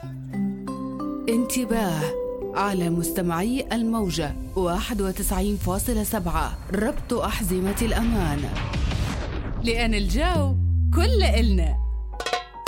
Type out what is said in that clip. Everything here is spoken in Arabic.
انتباه على مستمعي الموجة 91.7، ربط أحزمة الأمان، لأن الجو كل إلنا.